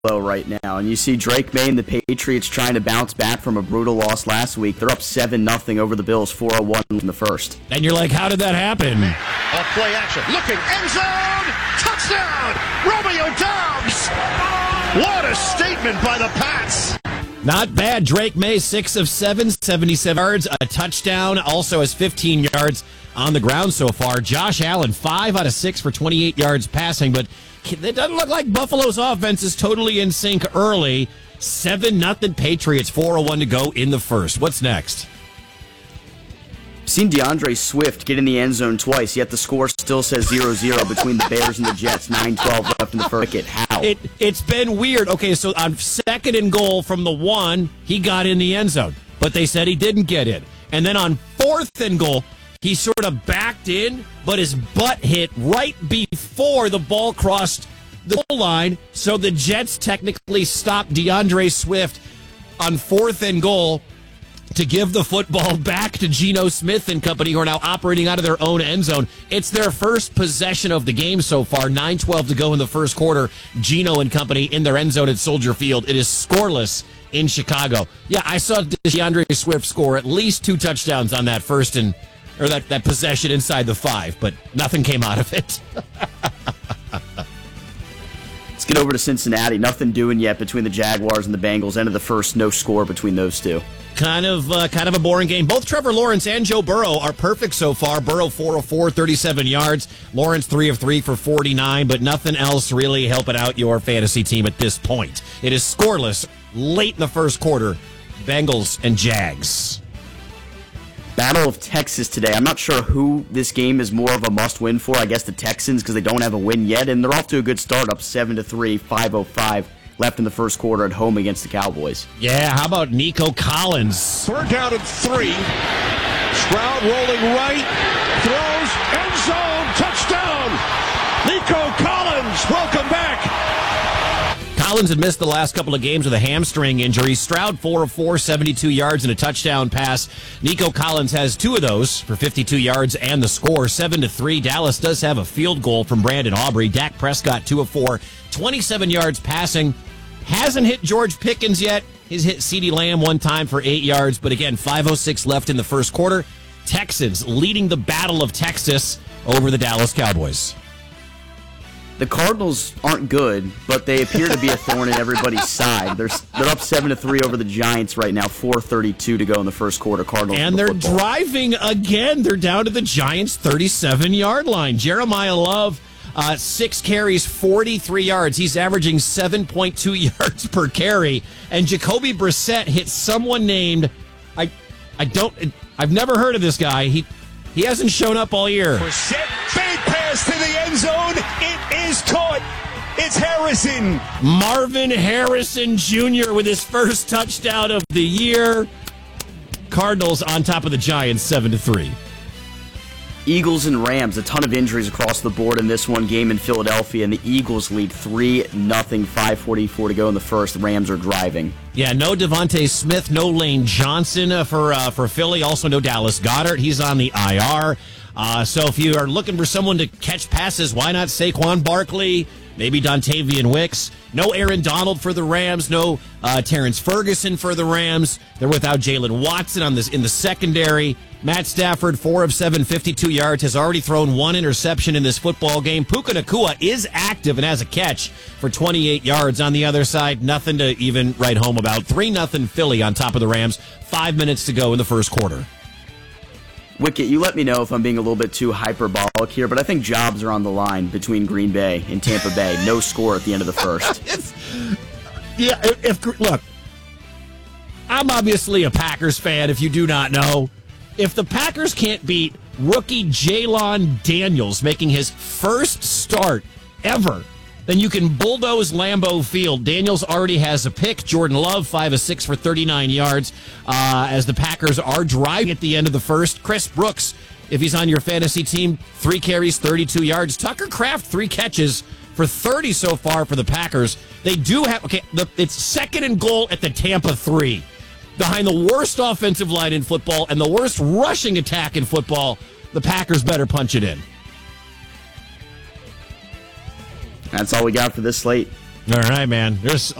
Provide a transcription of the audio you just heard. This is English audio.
right now, and you see Drake May and the Patriots trying to bounce back from a brutal loss last week. They're up 7-0 over the Bills, 4:01 in the first. And you're like, how did that happen? Off play action, looking, end zone, touchdown, Romeo Doubs! What a statement by the Pats! Not bad. Drake May, 6 of 7, 77 yards, a touchdown. Also has 15 yards on the ground so far. Josh Allen, 5 out of 6 for 28 yards passing, but it doesn't look like Buffalo's offense is totally in sync early. 7-0 Patriots, 4:01 to go in the first. What's next? Seen DeAndre Swift get in the end zone twice, yet the score still says 0-0 between the Bears and the Jets. 9:12 left in the first. How? It's been weird. Okay, so on 2nd and goal from the 1, he got in the end zone, but they said he didn't get in. And then on 4th and goal, he sort of backed in, but his butt hit right before the ball crossed the goal line. So the Jets technically stopped DeAndre Swift on 4th and goal to give the football back to Geno Smith and company, who are now operating out of their own end zone. It's their first possession of the game so far. 9:12 to go in the first quarter. Geno and company in their end zone at Soldier Field. It is scoreless in Chicago. Yeah, I saw DeAndre Swift score at least 2 touchdowns on that that possession inside the 5, but nothing came out of it. Let's get over to Cincinnati. Nothing doing yet between the Jaguars and the Bengals. End of the first, no score between those two. Kind of a boring game. Both Trevor Lawrence and Joe Burrow are perfect so far. Burrow 4 of 4, 37 yards. Lawrence 3 of 3 for 49, but nothing else really helping out your fantasy team at this point. It is scoreless late in the first quarter. Bengals and Jags. Battle of Texas today. I'm not sure who this game is more of a must-win for. I guess the Texans, because they don't have a win yet, and they're off to a good start, up 7-3, 5:05 left in the first quarter at home against the Cowboys. Yeah, how about Nico Collins? 3rd down and 3. Stroud rolling right, throws, end zone, touchdown! Nico Collins, welcome back! Collins had missed the last couple of games with a hamstring injury. Stroud 4 of 4, 72 yards and a touchdown pass. Nico Collins has 2 of those for 52 yards and the score, 7-3. Dallas does have a field goal from Brandon Aubrey. Dak Prescott 2 of 4, 27 yards passing. Hasn't hit George Pickens yet. He's hit CeeDee Lamb one time for 8 yards, but again, 5:06 left in the first quarter. Texans leading the Battle of Texas over the Dallas Cowboys. The Cardinals aren't good, but they appear to be a thorn in everybody's side. They're up 7-3 over the Giants right now. 4:32 to go in the first quarter. Cardinals, and they're driving again. They're down to the Giants' 37-yard line. Jeremiah Love, 6 carries, 43 yards. He's averaging 7.2 yards per carry. And Jacoby Brissett hit someone named I've never heard of this guy. He hasn't shown up all year. Brissett, fade pass to the end zone. It is caught. It's Harrison. Marvin Harrison Jr. with his first touchdown of the year. Cardinals on top of the Giants, 7-3. Eagles and Rams, a ton of injuries across the board in this one game in Philadelphia, and the Eagles lead 3-0, 5:44 to go in the first. The Rams are driving. Yeah, no Devontae Smith, no Lane Johnson for Philly. Also no Dallas Goedert. He's on the IR. So if you are looking for someone to catch passes, why not Saquon Barkley? Maybe Dontavian Wicks. No Aaron Donald for the Rams. No Terrence Ferguson for the Rams. They're without Jalen Watson in the secondary. Matt Stafford, 4 of 7, 52 yards, has already thrown 1 interception in this football game. Puka Nacua is active and has a catch for 28 yards. On the other side, nothing to even write home about. 3-0 Philly on top of the Rams. 5 minutes to go in the first quarter. Wicket, you let me know if I'm being a little bit too hyperbolic here, but I think jobs are on the line between Green Bay and Tampa Bay. No score at the end of the first. Look, I'm obviously a Packers fan, if you do not know. If the Packers can't beat rookie Jalon Daniels making his first start ever, then you can bulldoze Lambeau Field. Daniels already has a pick. Jordan Love, 5 of 6 for 39 yards as the Packers are driving at the end of the first. Chris Brooks, if he's on your fantasy team, 3 carries, 32 yards. Tucker Kraft, 3 catches for 30 so far for the Packers. They do have, it's 2nd and goal at the Tampa 3. Behind the worst offensive line in football and the worst rushing attack in football, the Packers better punch it in. That's all we got for this slate. All right, man. There's